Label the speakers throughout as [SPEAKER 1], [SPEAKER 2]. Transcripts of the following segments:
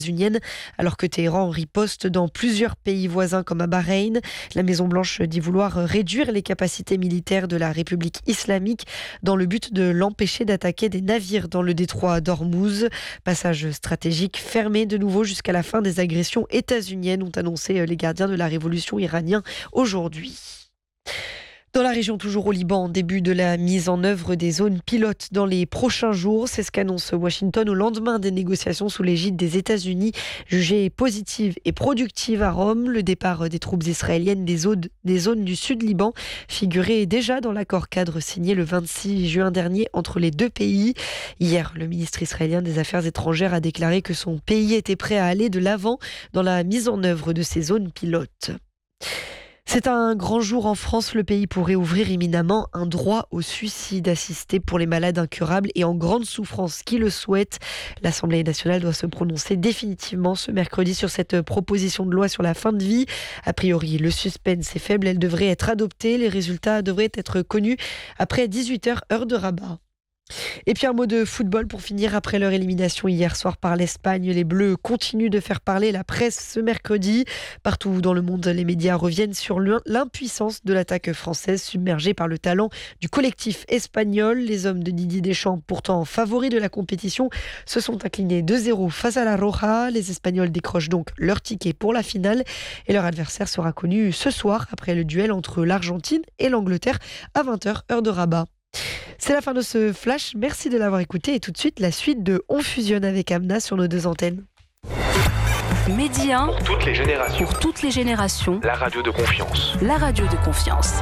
[SPEAKER 1] unienne, alors que Téhéran riposte dans plusieurs pays voisins comme à Bahreïn. La Maison-Blanche dit vouloir réduire les capacités militaires de la République islamique dans le but de l'empêcher d'attaquer des navires dans le détroit d'Ormuz. Passage stratégique fermé de nouveau jusqu'à la fin des agressions états-uniennes, ont annoncé les gardiens de la révolution iranienne aujourd'hui. Dans la région, toujours au Liban, début de la mise en œuvre des zones pilotes dans les prochains jours. C'est ce qu'annonce Washington au lendemain des négociations sous l'égide des États-Unis, jugées positives et productives à Rome. Le départ des troupes israéliennes des zones du sud Liban figurait déjà dans l'accord cadre signé le 26 juin dernier entre les deux pays. Hier, le ministre israélien des Affaires étrangères a déclaré que son pays était prêt à aller de l'avant dans la mise en œuvre de ces zones pilotes. C'est un grand jour en France. Le pays pourrait ouvrir imminemment un droit au suicide assisté pour les malades incurables et en grande souffrance qui le souhaitent. L'Assemblée nationale doit se prononcer définitivement ce mercredi sur cette proposition de loi sur la fin de vie. A priori, le suspense est faible. Elle devrait être adoptée. Les résultats devraient être connus après 18h, heure de Rabat. Et puis un mot de football pour finir. Après leur élimination hier soir par l'Espagne, les Bleus continuent de faire parler la presse ce mercredi. Partout dans le monde, les médias reviennent sur l'impuissance de l'attaque française submergée par le talent du collectif espagnol. Les hommes de Didier Deschamps, pourtant favoris de la compétition, se sont inclinés 2-0 face à la Roja. Les Espagnols décrochent donc leur ticket pour la finale et leur adversaire sera connu ce soir après le duel entre l'Argentine et l'Angleterre à 20h, heure de Rabat. C'est la fin de ce flash, merci de l'avoir écouté et tout de suite la suite de On fusionne avec Amna sur nos deux antennes.
[SPEAKER 2] Midi 1,
[SPEAKER 3] pour toutes les générations.
[SPEAKER 2] Pour toutes les générations.
[SPEAKER 3] La radio de confiance.
[SPEAKER 2] La radio de confiance.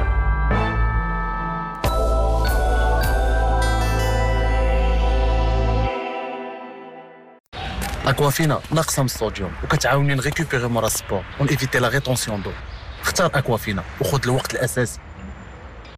[SPEAKER 4] Aquafina ناقصة من الصوديوم وكتعاوني نريكوبيري مورا السبور ونيفيتي لا ريتونسيون دو. اختار اكوافينا وخذ الوقت الاساسي